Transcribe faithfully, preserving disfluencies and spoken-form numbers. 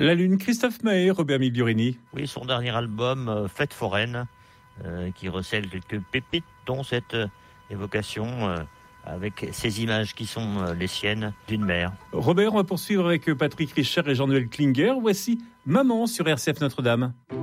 La Lune, Christophe Mahé, Robert Migliorini. Oui, son dernier album, euh, Fête foraine, euh, qui recèle quelques pépites, dont cette euh, évocation euh, avec ces images qui sont euh, les siennes d'une mère. Robert, on va poursuivre avec Patrick Richer et Jean-Noël Klinger. Voici Maman sur R C F Notre-Dame.